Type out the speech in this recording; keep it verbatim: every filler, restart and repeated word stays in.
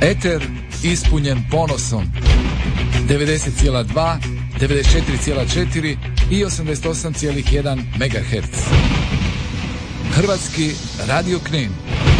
Eter ispunjen ponosom. devedeset zarez dva, devedeset četiri zarez četiri i osamdeset osam zarez jedan megaherca. Hrvatski radio Knin.